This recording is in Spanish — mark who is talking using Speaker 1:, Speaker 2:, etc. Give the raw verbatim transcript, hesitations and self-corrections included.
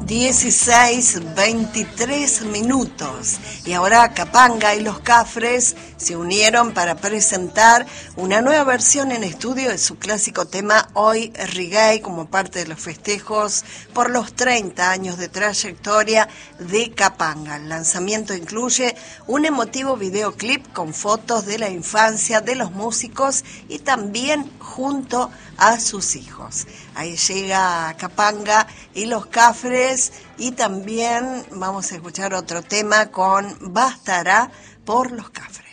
Speaker 1: dieciséis, veintitrés minutos. Y ahora Capanga y los Cafres se unieron para presentar una nueva versión en estudio de su clásico tema Hoy Reggae, como parte de los festejos por los treinta años de trayectoria de Capanga. El lanzamiento incluye un emotivo videoclip con fotos de la infancia de los músicos y también junto a sus hijos. Ahí llega Capanga y los Cafres, y también vamos a escuchar otro tema con Bastará por los Cafres.